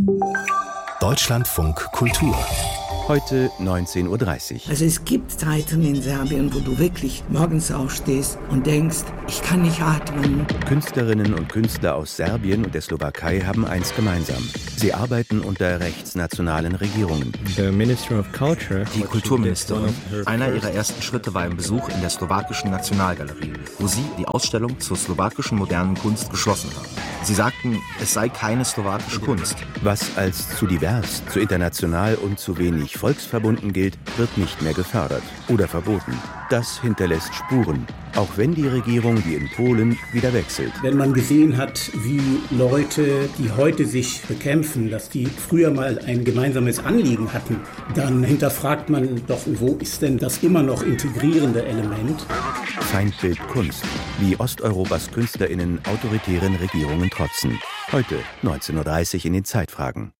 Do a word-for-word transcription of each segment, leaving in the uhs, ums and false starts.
Deutschlandfunk Kultur. Heute neunzehn Uhr dreißig. Also es gibt Zeiten in Serbien, wo du wirklich morgens aufstehst und denkst, ich kann nicht atmen. Künstlerinnen und Künstler aus Serbien und der Slowakei haben eins gemeinsam. Sie arbeiten unter rechtsnationalen Regierungen. Die Kulturministerin. Einer ihrer ersten Schritte war ein Besuch in der slowakischen Nationalgalerie, wo sie die Ausstellung zur slowakischen modernen Kunst geschlossen haben. Sie sagten, es sei keine slowakische Kunst. Was als zu divers, zu international und zu wenig volksverbunden gilt, wird nicht mehr gefördert oder verboten. Das hinterlässt Spuren, auch wenn die Regierung wie in Polen wieder wechselt. Wenn man gesehen hat, wie Leute, die heute sich bekämpfen, dass die früher mal ein gemeinsames Anliegen hatten, dann hinterfragt man doch, wo ist denn das immer noch integrierende Element? Feindbild Kunst, wie Osteuropas KünstlerInnen autoritären Regierungen trotzen. Heute neunzehn Uhr dreißig in den Zeitfragen.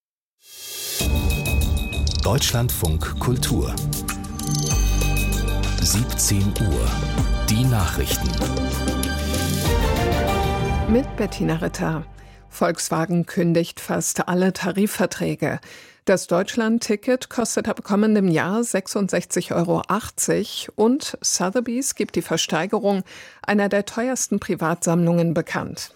Deutschlandfunk Kultur. siebzehn Uhr. Die Nachrichten. Mit Bettina Ritter. Volkswagen kündigt fast alle Tarifverträge. Das Deutschland-Ticket kostet ab kommendem Jahr sechsundsechzig Euro achtzig und Sotheby's gibt die Versteigerung einer der teuersten Privatsammlungen bekannt.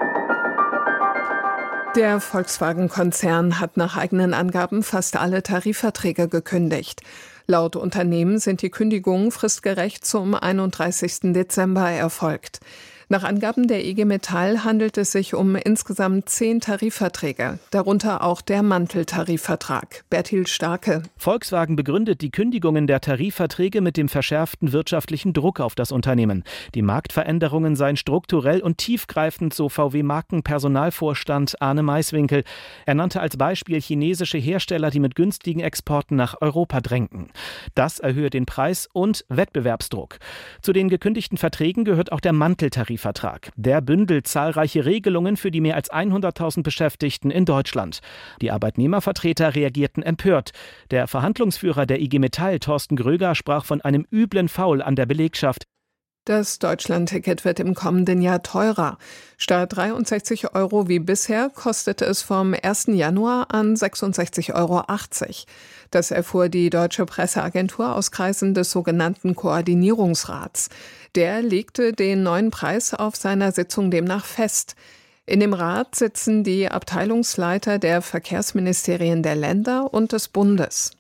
Der Volkswagen-Konzern hat nach eigenen Angaben fast alle Tarifverträge gekündigt. Laut Unternehmen sind die Kündigungen fristgerecht zum einunddreißigsten Dezember erfolgt. Nach Angaben der I G Metall handelt es sich um insgesamt zehn Tarifverträge, darunter auch der Manteltarifvertrag. Bertil Starke. Volkswagen begründet die Kündigungen der Tarifverträge mit dem verschärften wirtschaftlichen Druck auf das Unternehmen. Die Marktveränderungen seien strukturell und tiefgreifend, so V W-Markenpersonalvorstand Arne Maiswinkel. Er nannte als Beispiel chinesische Hersteller, die mit günstigen Exporten nach Europa drängten. Das erhöhe den Preis und Wettbewerbsdruck. Zu den gekündigten Verträgen gehört auch der Manteltarifvertrag. Der bündelt zahlreiche Regelungen für die mehr als hunderttausend Beschäftigten in Deutschland. Die Arbeitnehmervertreter reagierten empört. Der Verhandlungsführer der I G Metall, Thorsten Gröger, sprach von einem üblen Foul an der Belegschaft. Das Deutschland-Ticket wird im kommenden Jahr teurer. Statt dreiundsechzig Euro wie bisher kostet es vom ersten Januar an sechsundsechzig Euro achtzig. Das erfuhr die Deutsche Presseagentur aus Kreisen des sogenannten Koordinierungsrats. Der legte den neuen Preis auf seiner Sitzung demnach fest. In dem Rat sitzen die Abteilungsleiter der Verkehrsministerien der Länder und des Bundes.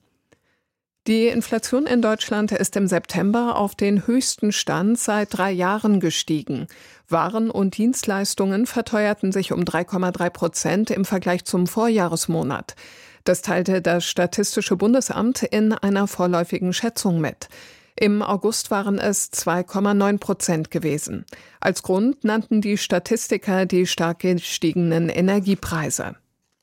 Die Inflation in Deutschland ist im September auf den höchsten Stand seit drei Jahren gestiegen. Waren und Dienstleistungen verteuerten sich um drei Komma drei Prozent im Vergleich zum Vorjahresmonat. Das teilte das Statistische Bundesamt in einer vorläufigen Schätzung mit. Im August waren es zwei Komma neun Prozent gewesen. Als Grund nannten die Statistiker die stark gestiegenen Energiepreise.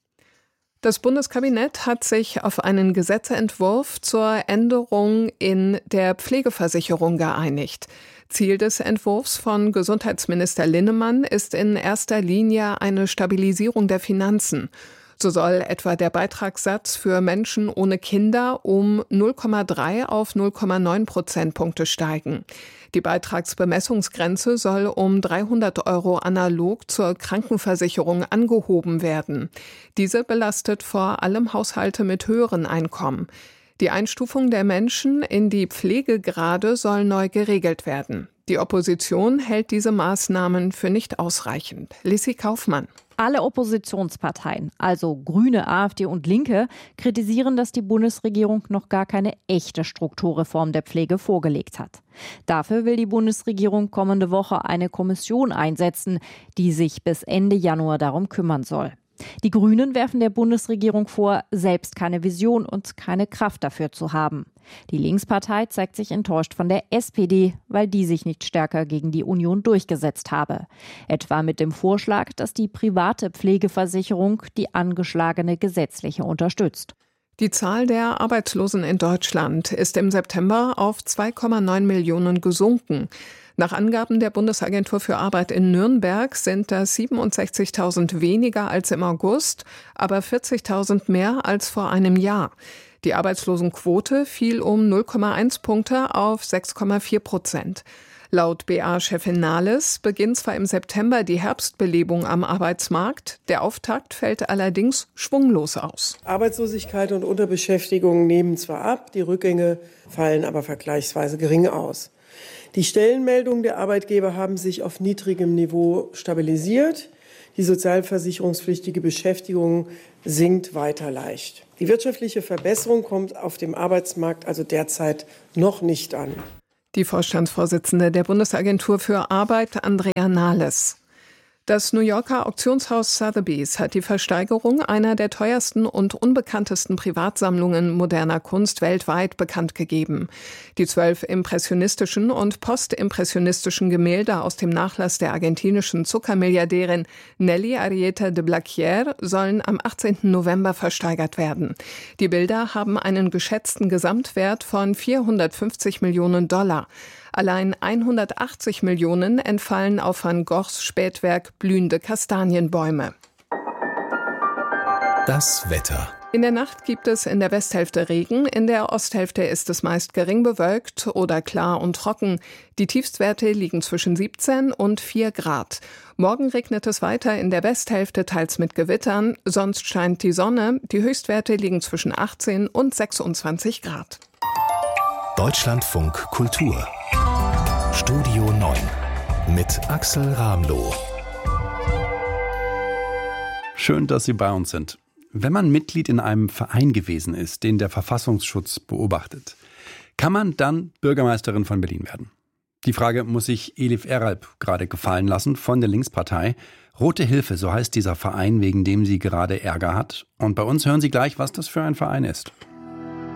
Das Bundeskabinett hat sich auf einen Gesetzentwurf zur Änderung in der Pflegeversicherung geeinigt. Ziel des Entwurfs von Gesundheitsminister Linnemann ist in erster Linie eine Stabilisierung der Finanzen. So soll etwa der Beitragssatz für Menschen ohne Kinder um null Komma drei auf null Komma neun Prozentpunkte steigen. Die Beitragsbemessungsgrenze soll um dreihundert Euro analog zur Krankenversicherung angehoben werden. Diese belastet vor allem Haushalte mit höheren Einkommen. Die Einstufung der Menschen in die Pflegegrade soll neu geregelt werden. Die Opposition hält diese Maßnahmen für nicht ausreichend. Lissi Kaufmann. Alle Oppositionsparteien, also Grüne, AfD und Linke, kritisieren, dass die Bundesregierung noch gar keine echte Strukturreform der Pflege vorgelegt hat. Dafür will die Bundesregierung kommende Woche eine Kommission einsetzen, die sich bis Ende Januar darum kümmern soll. Die Grünen werfen der Bundesregierung vor, selbst keine Vision und keine Kraft dafür zu haben. Die Linkspartei zeigt sich enttäuscht von der S P D, weil die sich nicht stärker gegen die Union durchgesetzt habe. Etwa mit dem Vorschlag, dass die private Pflegeversicherung die angeschlagene gesetzliche unterstützt. Die Zahl der Arbeitslosen in Deutschland ist im September auf zwei Komma neun Millionen gesunken. Nach Angaben der Bundesagentur für Arbeit in Nürnberg sind das siebenundsechzigtausend weniger als im August, aber vierzigtausend mehr als vor einem Jahr. Die Arbeitslosenquote fiel um null Komma eins Punkte auf sechs Komma vier Prozent. Laut B A-Chefin Nahles beginnt zwar im September die Herbstbelebung am Arbeitsmarkt, der Auftakt fällt allerdings schwunglos aus. Arbeitslosigkeit und Unterbeschäftigung nehmen zwar ab, die Rückgänge fallen aber vergleichsweise gering aus. Die Stellenmeldungen der Arbeitgeber haben sich auf niedrigem Niveau stabilisiert. Die sozialversicherungspflichtige Beschäftigung sinkt weiter leicht. Die wirtschaftliche Verbesserung kommt auf dem Arbeitsmarkt also derzeit noch nicht an. Die Vorstandsvorsitzende der Bundesagentur für Arbeit, Andrea Nahles. Das New Yorker Auktionshaus Sotheby's hat die Versteigerung einer der teuersten und unbekanntesten Privatsammlungen moderner Kunst weltweit bekannt gegeben. Die zwölf impressionistischen und postimpressionistischen Gemälde aus dem Nachlass der argentinischen Zuckermilliardärin Nelly Arrieta de Blaquier sollen am achtzehnten November versteigert werden. Die Bilder haben einen geschätzten Gesamtwert von vierhundertfünfzig Millionen Dollar. Allein hundertachtzig Millionen entfallen auf Van Goghs Spätwerk Blühende Kastanienbäume. Das Wetter. In der Nacht gibt es in der Westhälfte Regen, in der Osthälfte ist es meist gering bewölkt oder klar und trocken. Die Tiefstwerte liegen zwischen siebzehn und vier Grad. Morgen regnet es weiter in der Westhälfte, teils mit Gewittern, sonst scheint die Sonne. Die Höchstwerte liegen zwischen achtzehn und sechsundzwanzig Grad. Deutschlandfunk Kultur. Studio neun mit Axel Ramloh. Schön, dass Sie bei uns sind. Wenn man Mitglied in einem Verein gewesen ist, den der Verfassungsschutz beobachtet, kann man dann Bürgermeisterin von Berlin werden? Die Frage muss sich Elif Eralp gerade gefallen lassen von der Linkspartei. Rote Hilfe, so heißt dieser Verein, wegen dem sie gerade Ärger hat. Und bei uns hören Sie gleich, was das für ein Verein ist.